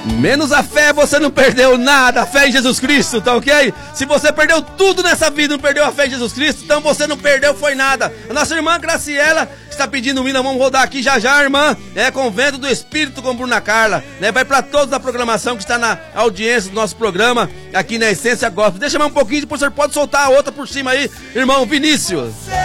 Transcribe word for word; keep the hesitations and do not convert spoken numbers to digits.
Menos a fé, você não perdeu nada. A fé em Jesus Cristo, tá ok? Se você perdeu tudo nessa vida, não perdeu a fé em Jesus Cristo, então você não perdeu, foi nada. A nossa irmã Graciela está pedindo mina, vamos rodar aqui já já, irmã. É Convento do Espírito com Bruna Carla, né? Vai para toda a programação que está na audiência do nosso programa aqui na Essência Gospel. Deixa mais um pouquinho, depois você pode soltar a outra por cima aí, irmão Vinícius.